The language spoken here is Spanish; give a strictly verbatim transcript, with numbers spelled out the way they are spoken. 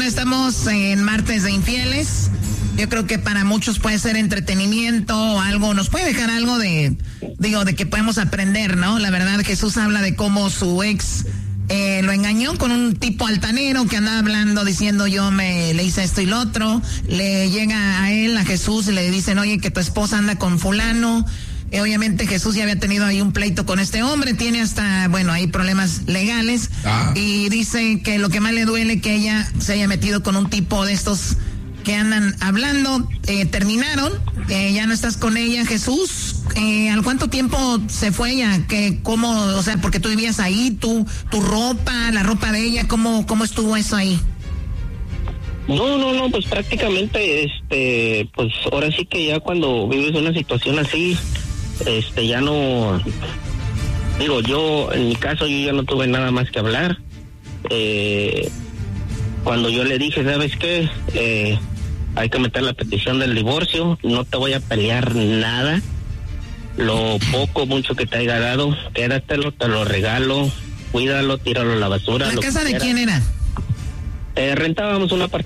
estamos en martes de infieles. Yo creo que para muchos puede ser entretenimiento o algo, nos puede dejar algo de, digo, de que podemos aprender, ¿no? La verdad, Jesús habla de cómo su ex eh, lo engañó con un tipo altanero que andaba hablando, diciendo yo me le hice esto y lo otro. Le llega a él, a Jesús, y le dicen, oye, que tu esposa anda con fulano. Eh, obviamente Jesús ya había tenido ahí un pleito con este hombre, tiene hasta, bueno, hay problemas legales. Ah. Y dice que lo que más le duele que ella se haya metido con un tipo de estos que andan hablando. Eh, terminaron, eh, ya no estás con ella, Jesús. Eh, ¿Al cuánto tiempo se fue ella? ¿Qué, cómo, o sea, porque tú vivías ahí, tu, tu ropa, la ropa de ella, ¿cómo, cómo estuvo eso ahí? No, no, no, pues prácticamente, este, pues ahora sí que ya cuando vives una situación así, este, ya no, digo, yo, en mi caso, yo ya no tuve nada más que hablar. Eh, cuando yo le dije, ¿sabes qué? Eh, hay que meter la petición del divorcio, no te voy a pelear nada. Lo poco, mucho que te haya dado, quédatelo, te lo regalo, cuídalo, tíralo a la basura. ¿La casa de quién era? Eh, rentábamos un apartamento.